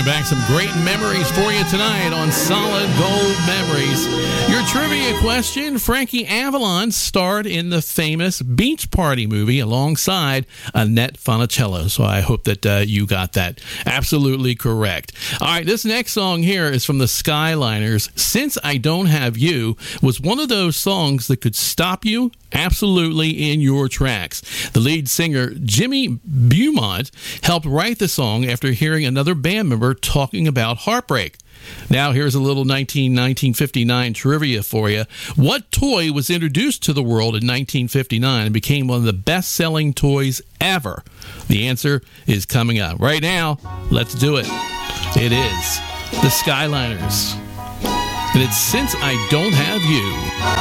Bringing back some great memories for you tonight on Solid Gold Memories. Your trivia question, Frankie Avalon starred in the famous Beach Party movie alongside Annette Funicello. So I hope that you got that absolutely correct. All right, this next song here is from the Skyliners. Since I Don't Have You was one of those songs that could stop you absolutely in your tracks. The lead singer, Jimmy Beaumont, helped write the song after hearing another band member talking about heartbreak. Now, here's a little 1959 trivia for you. What toy was introduced to the world in 1959 and became one of the best-selling toys ever? The answer is coming up. Right now, let's do it. It is the Skyliners. And it's Since I Don't Have You.